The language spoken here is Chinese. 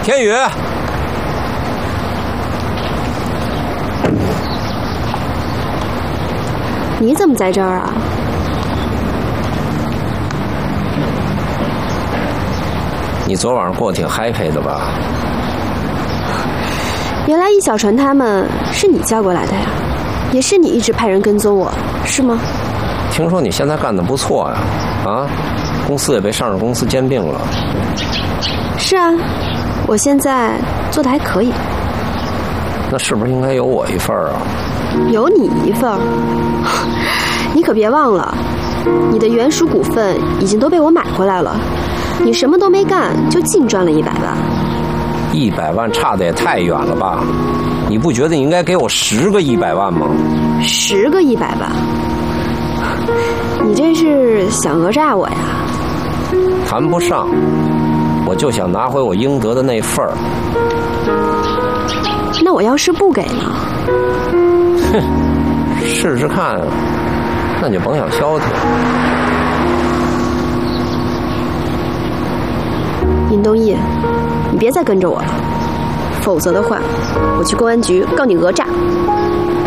天宇， 你怎么在这儿啊？ 你昨晚上过得挺 happy 的吧？ 原来易小船他们是你叫过来的呀，也是你一直派人跟踪我，是吗？ 听说你现在干得不错呀，啊，公司也被上市公司兼并了。 是啊，我现在做得还可以。 那是不是应该有我一份啊？ 有你一份儿，你可别忘了，你的原属股份已经都被我买回来了，你什么都没干就净赚了100万。 100万差的也太远了吧？你不觉得你应该给我10个100万吗 ？10个100万？你这是想讹诈我呀？ 谈不上，我就想拿回我应得的那份儿。 那我要是不给呢？ 哼，试试看，那就甭想消停。 尹东义，你别再跟着我了，否则的话，我去公安局告你讹诈。